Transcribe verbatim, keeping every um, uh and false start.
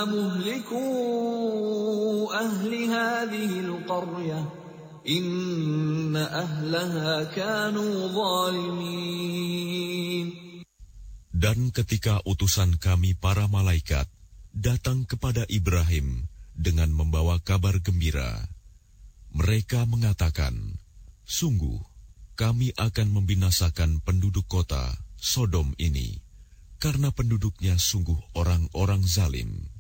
مهلكو أهل هذه القرية إن أهلها كانوا ظالمين. Dan ketika utusan kami para malaikat datang kepada Ibrahim dengan membawa kabar gembira, mereka mengatakan, sungguh kami akan membinasakan penduduk kota Sodom ini, karena penduduknya sungguh orang-orang zalim.